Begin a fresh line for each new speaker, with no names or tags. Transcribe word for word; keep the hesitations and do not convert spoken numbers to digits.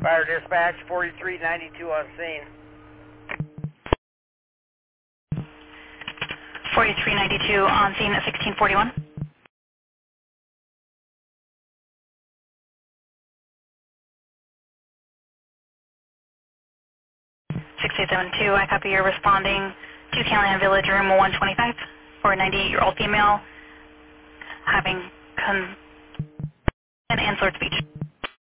Fire dispatch, forty-three ninety-two on scene.
forty-three ninety-two on scene at sixteen forty-one. six eight seven two, I copy you're responding to Callahan Village, room one twenty-five, for a ninety-eight-year-old female having con- and slurred speech.